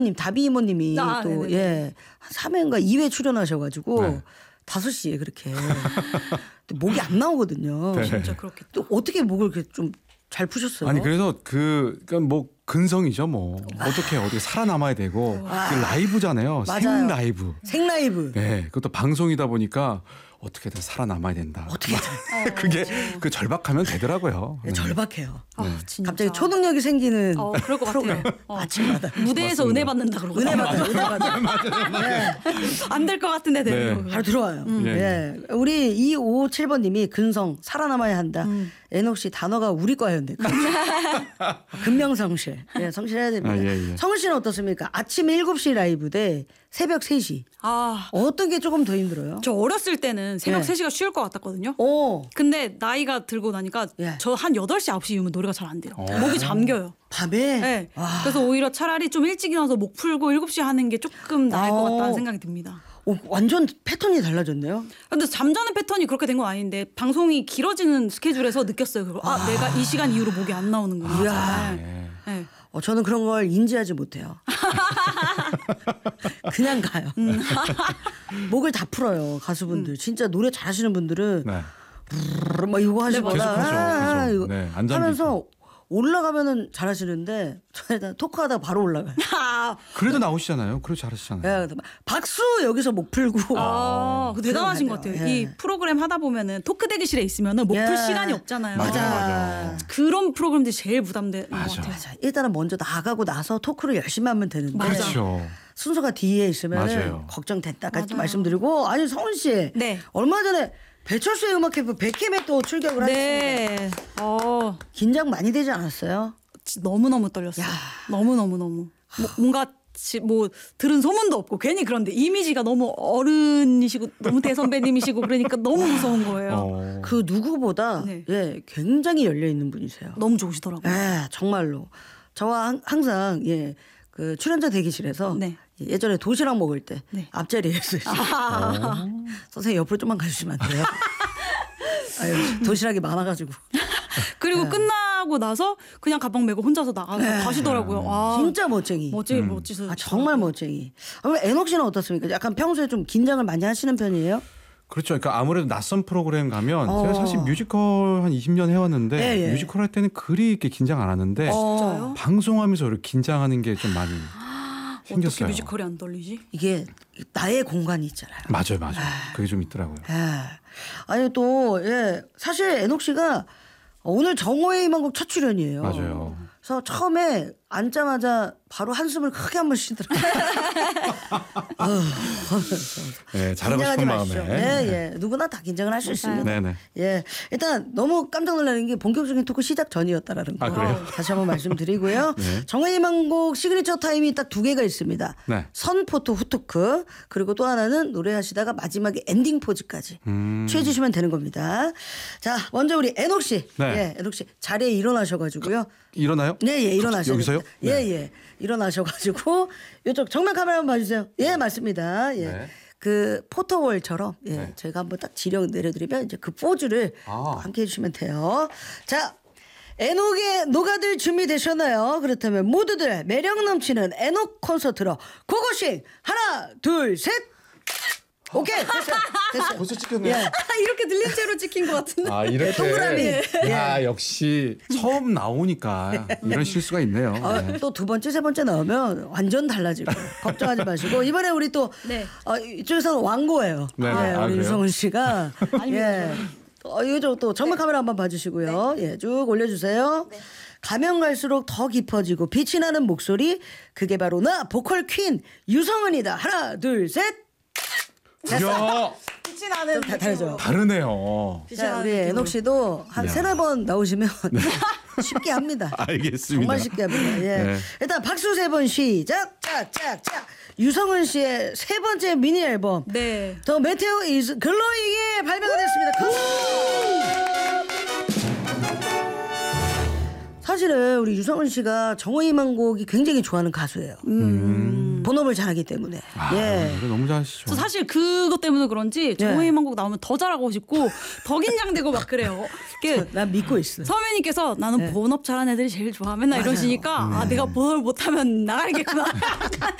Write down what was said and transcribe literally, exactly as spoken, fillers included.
님 다비 이모님이 아, 또 예 한 삼 회인가 이 회 출연하셔가지고 네. 다섯 시에 그렇게 또 목이 안 나오거든요. 네. 진짜 그렇겠다. 또 어떻게 목을 그렇게 좀 잘 푸셨어요? 아니 그래서 그 그러니까 뭐 근성이죠 뭐 어떻게 어떻게 살아남아야 되고 그 라이브잖아요. 맞아요. 생 라이브. 생 라이브. 네, 그것도 방송이다 보니까 어떻게든 살아남아야 된다. 어떻게든. 그게 그 절박하면 되더라고요. 네, 절박해요. 아, 네. 진짜. 갑자기 초능력이 생기는 어, 그럴 것 프로그램. 같아요. 어. 아침마다. 무대에서 맞습니다. 은혜 받는다 그러고. 은혜 받아, 은혜 받아. 네. 안 될 것 같은데 되는 네. 바로 들어와요. 음. 예. 우리 이오오칠 번님이 근성 살아남아야 한다. 음. 애녹 씨 단어가 우리 과였는데. 금명성실. 예, 성실해야 됩니다. 아, 예, 예. 성은 씨는 어떻습니까? 아침 일곱 시 라이브 대 새벽 세 시. 아, 어떤 게 조금 더 힘들어요? 저 어렸을 때는 새벽 네. 세 시가 쉬울 것 같았거든요. 오, 근데 나이가 들고 나니까 예. 저 한 여덟 시 아홉 시 이후면 노래가 잘 안 돼요. 어. 목이 잠겨요. 밤에? 네. 와. 그래서 오히려 차라리 좀 일찍 일어나서 목 풀고 일곱 시에 하는 게 조금 나을 것 어. 같다는 생각이 듭니다. 오, 완전 패턴이 달라졌네요. 근데 잠자는 패턴이 그렇게 된 건 아닌데 방송이 길어지는 스케줄에서 느꼈어요. 그걸. 아, 내가 이 시간 이후로 목이 안 나오는구나. 이야. 네. 네. 어, 저는 그런 걸 인지하지 못해요. 그냥 가요. 음. 목을 다 풀어요, 가수분들. 진짜 노래 잘하시는 분들은 네. 브르르 막 이거 하시거나 계속하죠, 아, 계속. 이거 네, 안 잠기고. 하면서 올라가면은 잘하시는데 저희가 토크하다가 바로 올라가요. 아, 그래도 나오시잖아요. 그래도 잘하시잖아요. 예, 그래서 막 박수 여기서 목 풀고 아, 그 대단하신 것 같아요. 예. 이 프로그램 하다 보면은 토크 대기실에 있으면은 목 풀 예. 시간이 없잖아요. 맞아, 맞아. 맞아. 그런 프로그램들이 제일 부담되는 것 맞아. 같아요. 맞아. 일단은 먼저 나가고 나서 토크를 열심히 하면 되는데 맞아. 그렇죠. 순서가 뒤에 있으면 맞아요. 걱정됐다까지 맞아요. 말씀드리고 아니 성은 씨 네. 얼마 전에 배철수의 음악 캠프 백캠에 또 출격을 하셨습니다. 네. 어, 긴장 많이 되지 않았어요? 너무 너무 떨렸어요. 너무 너무 너무. 뭐, 뭔가 지, 뭐 들은 소문도 없고 괜히 그런데 이미지가 너무 어른이시고 너무 대선배님이시고 그러니까 너무 무서운 거예요. 어. 그 누구보다 네. 예 굉장히 열려 있는 분이세요. 너무 좋으시더라고요. 예 정말로 저와 항- 항상 예 그 출연자 대기실에서 네. 예전에 도시락 먹을 때 네. 앞자리에 있어요. 아, 선생님 옆으로 좀만 가주시면 안 돼요? 아유, 도시락이 많아가지고 그리고 끝나고 나서 그냥 가방 메고 혼자서 나가서 가시더라고요. 아, 진짜 멋쟁이. 멋지 멋지서. 아, 정말 멋쟁이. 아, 그럼 애녹 씨는 어떻습니까? 약간 평소에 좀 긴장을 많이 하시는 편이에요? 그렇죠. 그러니까 아무래도 낯선 프로그램 가면 어. 제가 사실 뮤지컬 한 이십 년 해왔는데 예, 예. 뮤지컬 할 때는 그리 이렇게 긴장 안 하는데 어. 진짜요? 방송하면서 이렇게 긴장하는 게 좀 많이 어떻게 생겼어요. 뮤지컬이 안 떨리지? 이게 나의 공간이 있잖아요. 맞아요, 맞아요. 그게 좀 있더라고요. 예. 아니 또 예, 사실 애녹 씨가 오늘 정오의 희망곡 첫 출연이에요. 맞아요. 그래서 처음에 앉자마자 바로 한숨을 크게 한 번 쉬더라고요. 네, 잘하고 긴장하지 싶은 마시죠. 마음에. 예, 예. 누구나 다 긴장을 할 수 있습니다. 네네. 예. 일단 너무 깜짝 놀라는 게 본격적인 토크 시작 전이었다라는 거. 아, 그래요? 다시 한번 말씀드리고요. 네. 정의 희망곡 시그니처 타임이 딱 두 개가 있습니다. 네. 선포토 후토크 그리고 또 하나는 노래하시다가 마지막에 엔딩 포즈까지 음. 취해 주시면 되는 겁니다. 자, 먼저 우리 애녹 씨. 네. 예, 애녹 씨 자리에 일어나셔 가지고요. 일어나요? 네, 예, 일어나셔요. 여기서요? 예, 네. 예. 일어나셔 가지고 이쪽 정면 카메라 한번 봐 주세요. 예, 맞습니다. 예. 네. 그 포토월처럼 예, 네. 저희가 한번 딱 지령 내려드리면 이제 그 포즈를 아. 함께 해주시면 돼요. 자, 애녹의 녹아들 준비되셨나요? 그렇다면 모두들 매력 넘치는 애녹 콘서트로 고고싱 하나, 둘, 셋. 오케이, 됐어요. 됐어요. 벌써 찍혔네. 예. 아, 이렇게 들린 채로 찍힌 것 같은데. 아 이렇게. 동그라미. 야 역시 처음 나오니까 이런 실수가 있네요. 어, 네. 또 두 번째 세 번째 나오면 완전 달라지고 걱정하지 마시고 이번에 우리 또 네. 어, 이쪽에서는 왕고예요. 네, 네. 예, 아, 우리 그래요? 유성훈 씨가 예. 어, 이거 또 정면 카메라 한번 봐주시고요. 예, 쭉 올려주세요. 가면 갈수록 더 깊어지고 빛이 나는 목소리 그게 바로 나 보컬 퀸 유성은이다. 하나 둘 셋. 이야 빛이 나는 다 다르죠. 다르네요. 자, 우리 애녹 씨도 한 야. 세네 번 나오시면 쉽게 합니다. 알겠습니다. 정말 쉽게 합니다. 예. 네. 일단 박수 세 번 시작. 짝짝짝. 유성은 씨의 세 번째 미니 앨범 네. 더 메테오 이즈 글로잉이 발매가 됐습니다. 사실은 우리 유성은 씨가 정호희망곡이 굉장히 좋아하는 가수예요. 음. 본업을 잘하기 때문에. 아, 예. 노래 너무 잘하시죠. 저 사실 그것 때문에 그런지 정호희망곡 나오면 더 잘하고 싶고 더 긴장되고 막 그래요. 이게 난 믿고 있어. 선배님께서 나는 네. 본업 잘하는 애들이 제일 좋아 맨날 맞아요. 이러시니까 아 내가 본업을 못하면 나가야겠구나.